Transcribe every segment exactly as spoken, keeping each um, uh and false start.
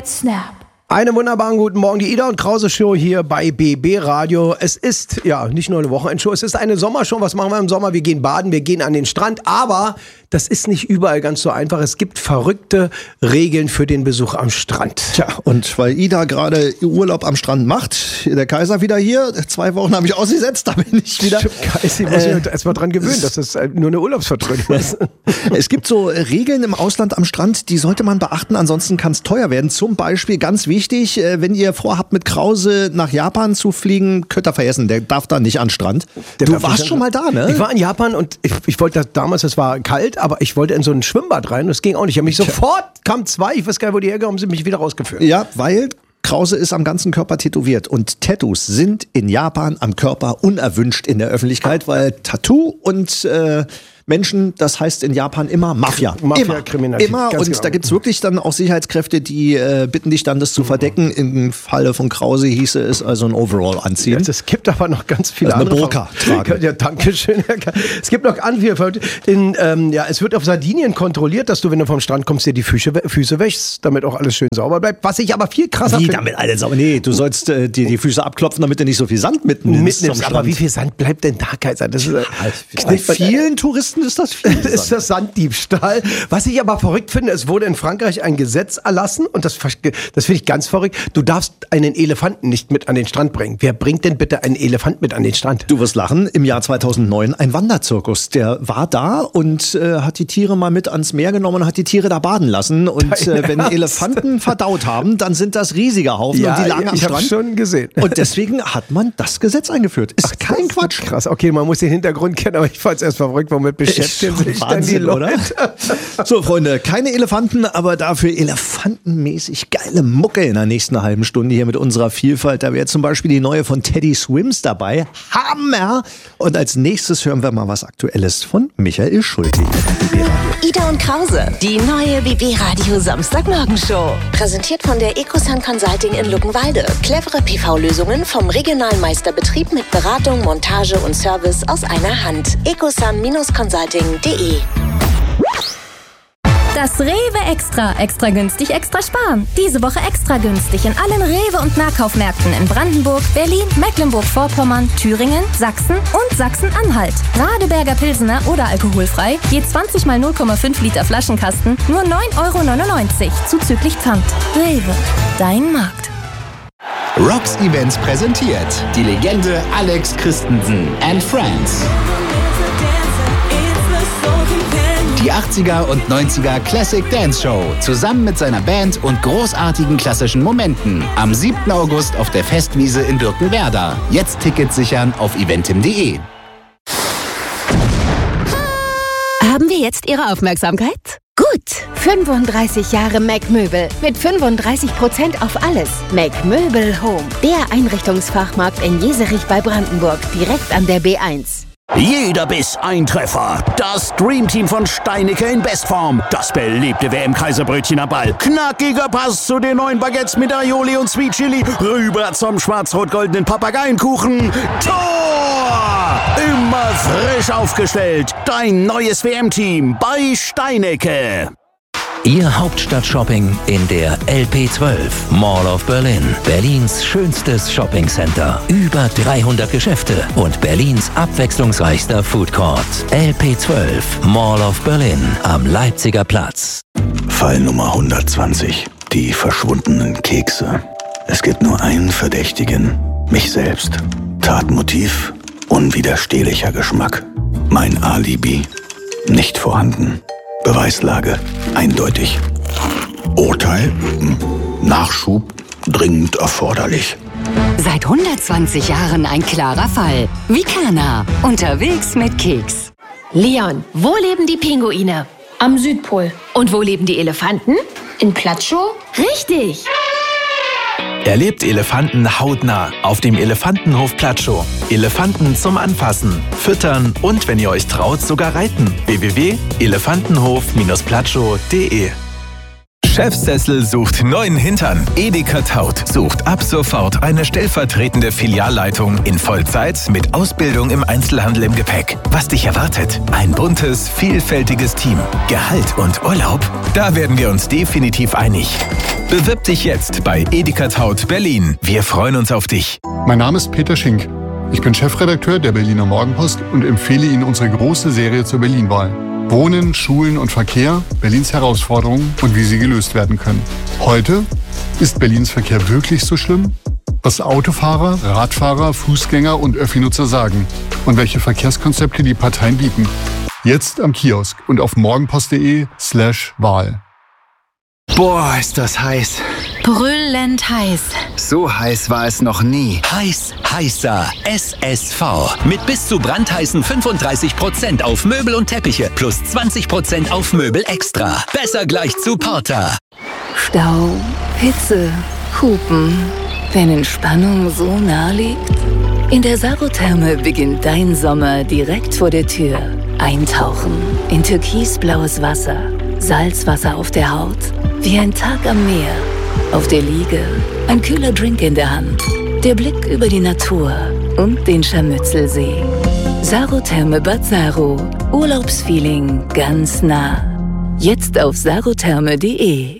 Snap. Einen wunderbaren guten Morgen, die Ida und Krause Show hier bei B B Radio. Es ist, ja, nicht nur eine Wochenendshow, es ist eine Sommershow. Was machen wir im Sommer? Wir gehen baden, wir gehen an den Strand, aber das ist nicht überall ganz so einfach. Es gibt verrückte Regeln für den Besuch am Strand. Tja, und weil Ida gerade Urlaub am Strand macht, der Kaiser wieder hier, zwei Wochen habe ich ausgesetzt, da bin ich wieder. Stimmt, Kaiser, ich muss mich äh, erstmal dran gewöhnen, dass das nur eine Urlaubsvertretung ist. Es gibt so Regeln im Ausland am Strand, die sollte man beachten, ansonsten kann es teuer werden. Zum Beispiel ganz wichtig, wenn ihr vorhabt, mit Krause nach Japan zu fliegen, könnt ihr vergessen, der darf da nicht an den Strand. Der du warst schon mal da, ne? Ich war in Japan und ich, ich wollte damals, es war kalt, aber ich wollte in so ein Schwimmbad rein und das ging auch nicht. Ich habe mich sofort, kam zwei, ich weiß gar nicht, wo die hergekommen sind, mich wieder rausgeführt. Ja, weil Krause ist am ganzen Körper tätowiert und Tattoos sind in Japan am Körper unerwünscht in der Öffentlichkeit, weil Tattoo und äh, Menschen, das heißt in Japan immer Mafia. Mafia, immer, Kriminalität. Immer. Und genau. Da gibt's wirklich dann auch Sicherheitskräfte, die äh, bitten dich dann, das zu verdecken. Im Falle von Krause hieße es also ein Overall anziehen. Ja, es gibt aber noch ganz viele also andere. Eine Burka tragen. Ja, danke schön. Es gibt noch andere. In, ähm, ja, es wird auf Sardinien kontrolliert, dass du, wenn du vom Strand kommst, dir die Füße, Füße wäschst, damit auch alles schön sauber bleibt. Was ich aber viel krasser Wie, finde. damit alles sauber? Nee, du sollst äh, dir die Füße abklopfen, damit du nicht so viel Sand mitnimmst. mitnimmst. Aber wie viel Sand bleibt denn da, Kaiser? Das ist, äh, Bei vielen Touristen ist das viel. ist das Sanddiebstahl. Was ich aber verrückt finde, es wurde in Frankreich ein Gesetz erlassen und das, das finde ich ganz verrückt. Du darfst einen Elefanten nicht mit an den Strand bringen. Wer bringt denn bitte einen Elefant mit an den Strand? Du wirst lachen, im Jahr zweitausendneun ein Wanderzirkus, der war da und äh, hat die Tiere mal mit ans Meer genommen und hat die Tiere da baden lassen. Und äh, wenn Elefanten verdaut haben, dann sind das riesige Haufen ja, und die lagen am ich Strand. Ich habe schon gesehen. Und deswegen hat man das Gesetz eingeführt. Ist Ach, kein Quatsch. Krass, okay, man muss den Hintergrund kennen, aber ich fand es erst verrückt, womit beschäftigen sich dann die Leute. Oder? So, Freunde, keine Elefanten, aber dafür elefantenmäßig geile Mucke in der nächsten halben Stunde hier mit unserer Vielfalt. Da wäre zum Beispiel die neue von Teddy Swims dabei. Hammer! Und als nächstes hören wir mal was Aktuelles von Michael Schulte. Ida und Krause, die neue B B Radio Samstagmorgenshow. Präsentiert von der Ecosun Consulting in Luckenwalde. Clevere P V-Lösungen vom regionalen Meisterbetrieb mit Beratung, Montage und Service aus einer Hand. ecosun Consulting punkt de. Das Rewe Extra. Extra günstig, extra sparen. Diese Woche extra günstig in allen Rewe- und Nahkaufmärkten in Brandenburg, Berlin, Mecklenburg-Vorpommern, Thüringen, Sachsen und Sachsen-Anhalt. Radeberger Pilsener oder alkoholfrei, je zwanzig mal null Komma fünf Liter Flaschenkasten, nur neun Euro neunundneunzig, zuzüglich Pfand. Rewe, dein Markt. Rocks Events präsentiert die Legende Alex Christensen and Friends. Die achtziger und neunziger Classic Dance Show zusammen mit seiner Band und großartigen klassischen Momenten am siebten August auf der Festwiese in Birkenwerder. Jetzt Tickets sichern auf eventim punkt de. Haben wir jetzt Ihre Aufmerksamkeit? Gut, fünfunddreißig Jahre Mac Möbel mit fünfunddreißig Prozent auf alles. Mac Möbel Home, der Einrichtungsfachmarkt in Jeserich bei Brandenburg, direkt an der B eins. Jeder Biss ein Treffer. Das Dreamteam von Steinecke in Bestform. Das belebte W M-Kaiserbrötchen am Ball. Knackiger Pass zu den neuen Baguettes mit Aioli und Sweet Chili. Rüber zum schwarz-rot-goldenen Papageienkuchen. Tor! Immer frisch aufgestellt. Dein neues W M-Team bei Steinecke. Ihr Hauptstadt-Shopping in der L P zwölf, Mall of Berlin. Berlins schönstes Shoppingcenter. Über dreihundert Geschäfte und Berlins abwechslungsreichster Food Court. L P zwölf, Mall of Berlin am Leipziger Platz. Fall Nummer hundertzwanzig. Die verschwundenen Kekse. Es gibt nur einen Verdächtigen. Mich selbst. Tatmotiv. Unwiderstehlicher Geschmack. Mein Alibi. Nicht vorhanden. Beweislage eindeutig. Urteil? Nachschub dringend erforderlich. Seit hundertzwanzig Jahren ein klarer Fall. Vicana, unterwegs mit Keks. Leon, wo leben die Pinguine? Am Südpol. Und wo leben die Elefanten? In Platschow? Richtig! Erlebt Elefanten hautnah auf dem Elefantenhof Platschow. Elefanten zum Anfassen, Füttern und, wenn ihr euch traut, sogar reiten. w w w punkt elefantenhof Bindestrich platschow punkt de Chefsessel sucht neuen Hintern. Edeka Taut sucht ab sofort eine stellvertretende Filialleitung in Vollzeit mit Ausbildung im Einzelhandel im Gepäck. Was dich erwartet? Ein buntes, vielfältiges Team. Gehalt und Urlaub? Da werden wir uns definitiv einig. Bewirb dich jetzt bei Edeka Taut Berlin. Wir freuen uns auf dich. Mein Name ist Peter Schink. Ich bin Chefredakteur der Berliner Morgenpost und empfehle Ihnen unsere große Serie zur Berlin-Wahl. Wohnen, Schulen und Verkehr, Berlins Herausforderungen und wie sie gelöst werden können. Heute: Ist Berlins Verkehr wirklich so schlimm? Was Autofahrer, Radfahrer, Fußgänger und Öffi-Nutzer sagen und welche Verkehrskonzepte die Parteien bieten. Jetzt am Kiosk und auf morgenpost.de slash Wahl. Boah, ist das heiß. Brüllend heiß. So heiß war es noch nie. Heiß, heißer S S V. Mit bis zu brandheißen fünfunddreißig Prozent auf Möbel und Teppiche plus zwanzig Prozent auf Möbel extra. Besser gleich zu Porter. Stau, Hitze, Hupen. Wenn Entspannung so nah liegt? In der Sarotherme beginnt dein Sommer direkt vor der Tür. Eintauchen in türkisblaues Wasser. Salzwasser auf der Haut. Wie ein Tag am Meer. Auf der Liege ein kühler Drink in der Hand. Der Blick über die Natur und den Scharmützelsee. Sarotherme Bad Saro. Urlaubsfeeling ganz nah. Jetzt auf sarotherme punkt de.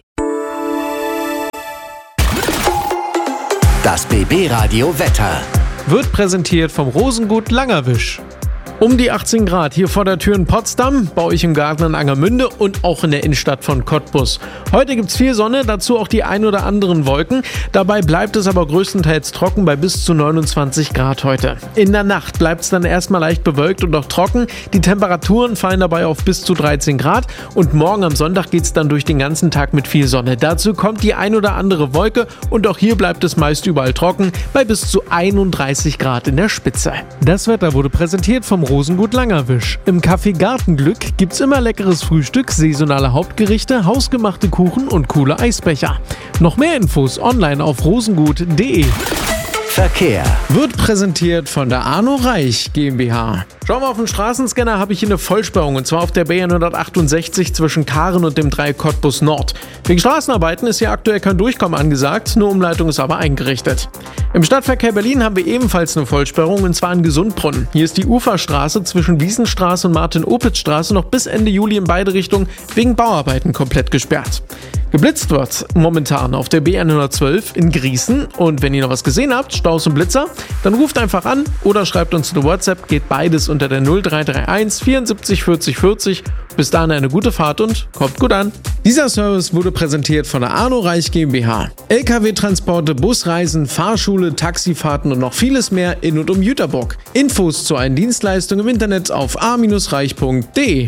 Das B B-Radio Wetter wird präsentiert vom Rosengut Langerwisch. Um die achtzehn Grad hier vor der Tür in Potsdam, bei euch im Garten in Angermünde und auch in der Innenstadt von Cottbus. Heute gibt's viel Sonne, dazu auch die ein oder anderen Wolken. Dabei bleibt es aber größtenteils trocken bei bis zu neunundzwanzig Grad heute. In der Nacht bleibt es dann erstmal leicht bewölkt und auch trocken. Die Temperaturen fallen dabei auf bis zu dreizehn Grad und morgen am Sonntag geht's dann durch den ganzen Tag mit viel Sonne. Dazu kommt die ein oder andere Wolke und auch hier bleibt es meist überall trocken bei bis zu einunddreißig Grad in der Spitze. Das Wetter wurde präsentiert vom Rosengut Langerwisch. Im Café Gartenglück gibt's immer leckeres Frühstück, saisonale Hauptgerichte, hausgemachte Kuchen und coole Eisbecher. Noch mehr Infos online auf rosengut punkt de. Verkehr wird präsentiert von der Arno Reich GmbH. Schauen wir auf den Straßenscanner, habe ich hier eine Vollsperrung und zwar auf der B hundertachtundsechzig zwischen Karen und dem Dreieck Cottbus Nord. Wegen Straßenarbeiten ist hier aktuell kein Durchkommen angesagt, eine Umleitung ist aber eingerichtet. Im Stadtverkehr Berlin haben wir ebenfalls eine Vollsperrung und zwar in Gesundbrunnen. Hier ist die Uferstraße zwischen Wiesenstraße und Martin-Opitz-Straße noch bis Ende Juli in beide Richtungen wegen Bauarbeiten komplett gesperrt. Geblitzt wird momentan auf der B hundertzwölf in Grießen und wenn ihr noch was gesehen habt, Staus und Blitzer, dann ruft einfach an oder schreibt uns eine WhatsApp, geht beides unter der null drei drei eins vierundsiebzig vierzig vierzig. Bis dahin eine gute Fahrt und kommt gut an. Dieser Service wurde präsentiert von der Arno Reich GmbH. L K W-Transporte, Busreisen, Fahrschule, Taxifahrten und noch vieles mehr in und um Jüterbock. Infos zu allen Dienstleistungen im Internet auf a reich punkt de.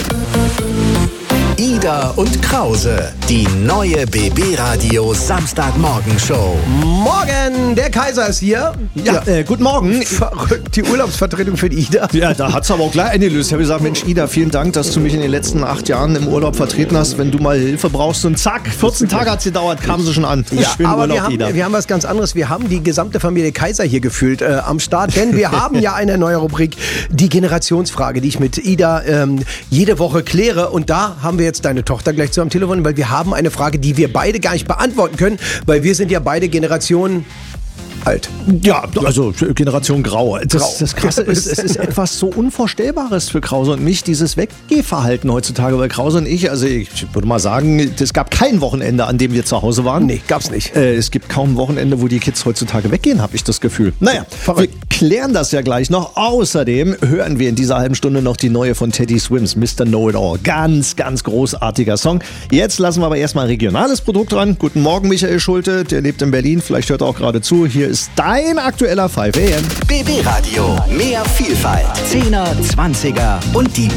Ida und Krause, die neue B B-Radio Samstagmorgen-Show. Morgen, der Kaiser ist hier. Ja, ja. Äh, guten Morgen. Verrückt, die Urlaubsvertretung für die Ida. Ja, da hat's aber auch gleich eingelöst. Ich habe gesagt, Mensch Ida, vielen Dank, dass du mich in den letzten acht Jahren im Urlaub vertreten hast. Wenn du mal Hilfe brauchst und zack, vierzehn Tage hat's gedauert, kam sie schon an. Ja, Schönen aber Urlaub, wir, haben, Ida. wir haben was ganz anderes. Wir haben die gesamte Familie Kaiser hier gefühlt äh, am Start, denn wir haben ja eine neue Rubrik, die Generationsfrage, die ich mit Ida ähm, jede Woche kläre. Und da haben wir jetzt deine Tochter gleich zu am Telefon, weil wir haben eine Frage, die wir beide gar nicht beantworten können, weil wir sind ja beide Generationen alt. Ja, also Generation Grau. Das, Grau. das Krasse ist, es ist etwas so Unvorstellbares für Krause und mich, dieses Weggehverhalten heutzutage. Weil Krause und ich, also ich würde mal sagen, es gab kein Wochenende, an dem wir zu Hause waren. Nee, gab's nicht. Äh, es gibt kaum ein Wochenende, wo die Kids heutzutage weggehen, habe ich das Gefühl. Naja, wir klären das ja gleich noch. Außerdem hören wir in dieser halben Stunde noch die neue von Teddy Swims, Mister Know-It-All. Ganz, ganz großartiger Song. Jetzt lassen wir aber erstmal ein regionales Produkt ran. Guten Morgen, Michael Schulte, der lebt in Berlin. Vielleicht hört er auch gerade zu. Hier ist dein aktueller fünf A M. B B-Radio. Mehr Vielfalt. Zehner, Zwanziger und die